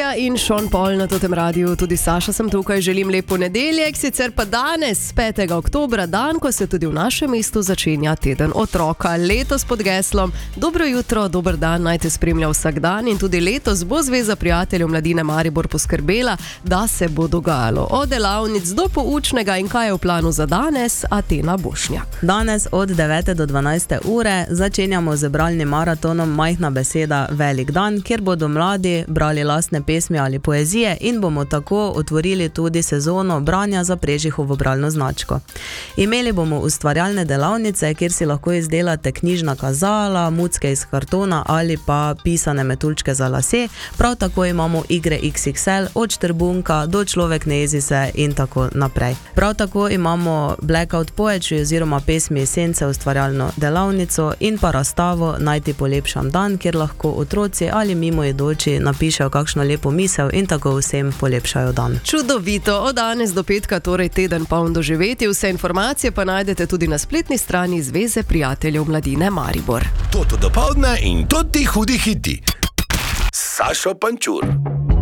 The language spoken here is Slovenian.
Silja in Sean Paul na tem radiju, tudi Saša sem tukaj, želim lep ponedeljek, sicer pa danes, 5. oktobra, dan, ko se tudi v našem mestu začenja teden otroka. Letos pod geslom Dobro jutro, dober dan, naj te spremlja vsak dan in tudi letos bo Zveza prijateljev mladine Maribor poskrbela, da se bo dogajalo od delavnic do poučnega. In kaj je v planu za danes? Atena Bošnjak. Danes od 9. do 12. ure začenjamo z bralnim maratonom Majhna beseda, velik dan, kjer bodo mladi brali lastne pesmi ali poezije in bomo tako otvorili tudi sezono branja za Prežihovo bralno značko. Imeli bomo ustvarjalne delavnice, kjer si lahko izdelate knjižna kazala, mucke iz kartona ali pa pisane metuljčke za lase. Prav tako imamo igre XXL, od Štrbunka do Človek ne jezi se in tako naprej. Prav tako imamo Blackout Poetry oziroma pesmi Esence ustvarjalno delavnico in pa razstavo Naj ti polepšam dan, kjer lahko otroci ali mimoidoči napišejo kakšno lepo misel in tako vsem polepšajo dan. Čudovito, od danes do petka, torej teden poln doživeti. Vse informacije pa najdete tudi na spletni strani Zveze prijateljev mladine Maribor. Toto dopoldne in toti hudi hiti. Sašo Pančur.